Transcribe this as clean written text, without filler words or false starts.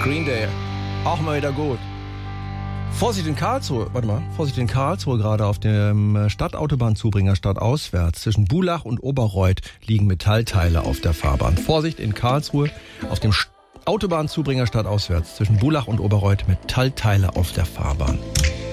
Green Day. Auch mal wieder gut. Vorsicht in Karlsruhe, gerade auf dem Stadtautobahnzubringer stadtauswärts. Zwischen Bulach und Oberreuth liegen Metallteile auf der Fahrbahn. Vorsicht in Karlsruhe auf dem Autobahnzubringer stadtauswärts. Zwischen Bulach und Oberreuth Metallteile auf der Fahrbahn.